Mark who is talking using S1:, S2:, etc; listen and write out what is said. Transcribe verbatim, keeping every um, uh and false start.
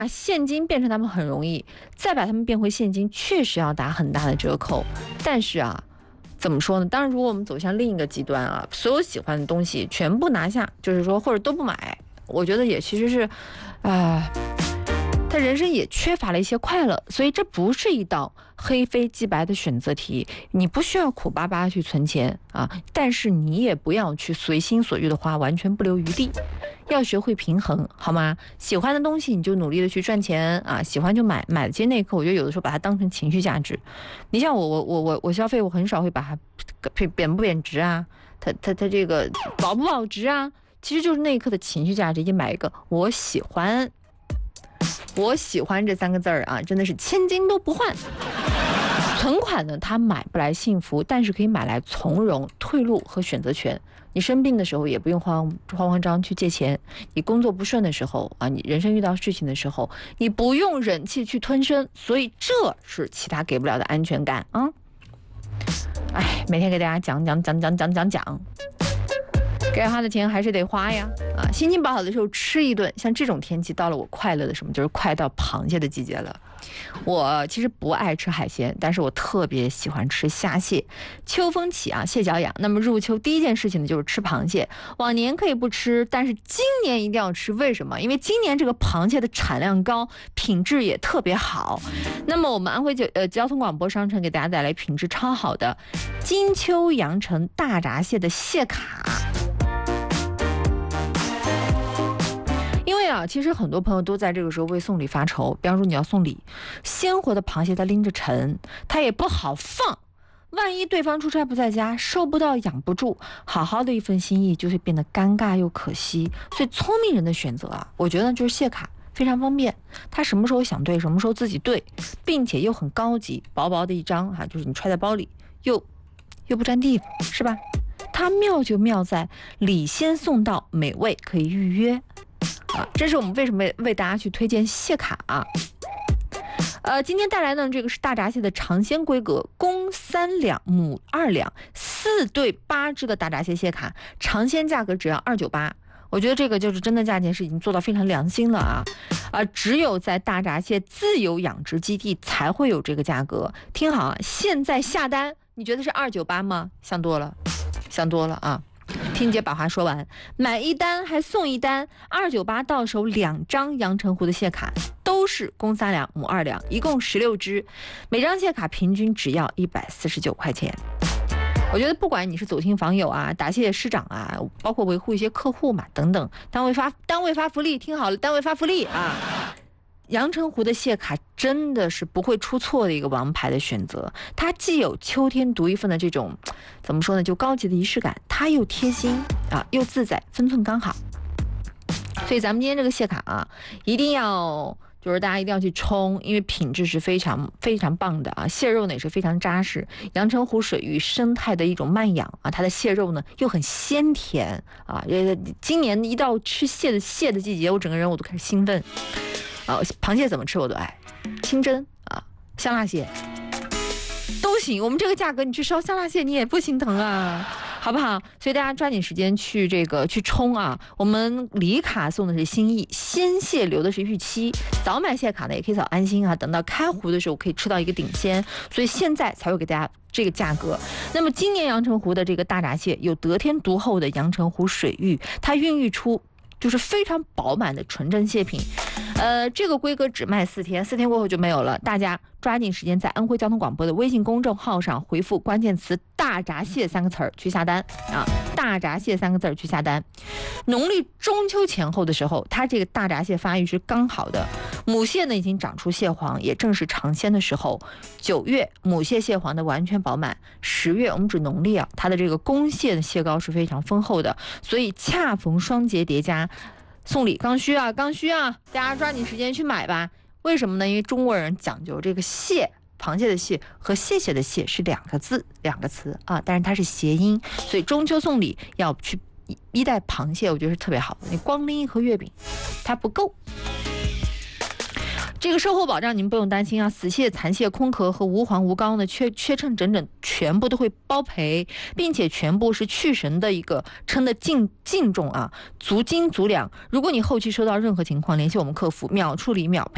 S1: 把现金变成他们很容易，再把他们变回现金确实要打很大的折扣。但是啊，怎么说呢？当然，如果我们走向另一个极端啊，所有喜欢的东西全部拿下，就是说或者都不买，我觉得也其实是，啊、呃。他人生也缺乏了一些快乐，所以这不是一道黑非即白的选择题。你不需要苦巴巴去存钱啊，但是你也不要去随心所欲的花，完全不留余地。要学会平衡，好吗？喜欢的东西你就努力的去赚钱啊，喜欢就买，买的其实那一刻，我觉得有的时候把它当成情绪价值。你像我，我我我我消费，我很少会把它贬不贬值啊，它它它这个保不保值啊，其实就是那一刻的情绪价值。也买一个我喜欢。我喜欢这三个字儿啊，真的是千金都不换。存款呢，它买不来幸福，但是可以买来从容、退路和选择权。你生病的时候也不用慌慌慌张去借钱，你工作不顺的时候啊，你人生遇到事情的时候，你不用忍气去吞声，所以这是其他给不了的安全感啊。哎，每天给大家讲讲讲讲讲讲讲。该花的钱还是得花呀，啊，心情不好的时候吃一顿，像这种天气到了我快乐的什么，就是快到螃蟹的季节了。我其实不爱吃海鲜，但是我特别喜欢吃虾蟹。秋风起啊，蟹脚痒。那么入秋第一件事情呢，就是吃螃蟹。往年可以不吃，但是今年一定要吃。为什么？因为今年这个螃蟹的产量高，品质也特别好。那么我们安徽就呃交通广播商城给大家带来品质超好的金秋阳城大闸蟹的蟹卡。因为啊，其实很多朋友都在这个时候为送礼发愁。比方说你要送礼，鲜活的螃蟹它拎着沉，它也不好放，万一对方出差不在家，收不到养不住，好好的一份心意就会变得尴尬又可惜。所以聪明人的选择啊，我觉得就是蟹卡非常方便，它什么时候想对什么时候自己对，并且又很高级，薄薄的一张哈、啊，就是你揣在包里又又不占地方，是吧？它妙就妙在礼先送到，美味可以预约。啊，这是我们为什么为大家去推荐蟹卡啊？呃，今天带来呢，这个是大闸蟹的尝鲜规格，公三两，母二两，四对八只的大闸蟹蟹卡，尝鲜价格只要二九八。我觉得这个就是真的价钱是已经做到非常良心了啊！啊，只有在大闸蟹自有养殖基地才会有这个价格。听好啊，现在下单，你觉得是二九八吗？想多了，想多了啊！听姐把话说完，买一单还送一单，二九八到手两张阳澄湖的蟹卡，都是公三两母二两，一共十六只，每张蟹卡平均只要一百四十九块钱。我觉得不管你是走亲访友啊，答谢师长啊，包括维护一些客户嘛等等，单位发单位发福利，听好了，单位发福利啊！阳澄湖的蟹卡真的是不会出错的一个王牌的选择，它既有秋天独一份的这种怎么说呢，就高级的仪式感，它又贴心啊，又自在，分寸刚好。所以咱们今天这个蟹卡啊，一定要就是大家一定要去冲，因为品质是非常非常棒的啊，蟹肉呢也是非常扎实。阳澄湖水域生态的一种慢养啊，它的蟹肉呢又很鲜甜啊。今年一到吃蟹的蟹的季节，我整个人我都开始兴奋。啊，螃蟹怎么吃我都爱，清蒸啊，香辣蟹都行。我们这个价格，你去烧香辣蟹你也不心疼啊，好不好？所以大家抓紧时间去这个去冲啊！我们礼卡送的是心意，鲜蟹留的是预期。早买蟹卡呢也可以早安心啊，等到开湖的时候可以吃到一个顶鲜，所以现在才会给大家这个价格。那么今年阳澄湖的这个大闸蟹有得天独厚的阳澄湖水域，它孕育出就是非常饱满的纯正蟹品。呃，这个规格只卖四天，四天过后就没有了。大家抓紧时间在安徽交通广播的微信公众号上回复关键词“大闸蟹”三个词儿去下单啊！大闸蟹三个字儿去下单。农历中秋前后的时候，它这个大闸蟹发育是刚好的，母蟹呢已经长出蟹黄，也正是尝鲜的时候。九月母蟹蟹黄的完全饱满，十月我们指农历啊，它的这个公蟹的蟹膏是非常丰厚的，所以恰逢双节叠加。送礼刚需啊，刚需啊！大家抓紧时间去买吧。为什么呢？因为中国人讲究这个蟹，螃蟹的蟹和谢谢的谢是两个字，两个词啊，但是它是谐音，所以中秋送礼要去一袋螃蟹，我觉得是特别好的。你光拎一盒月饼，它不够。这个售后保障您不用担心啊，死蟹、残蟹、空壳和无环无膏呢，缺缺称整整全部都会包赔，并且全部是去神的一个称的净净重啊，足斤足两。如果你后期收到任何情况，联系我们客服，秒处理秒赔。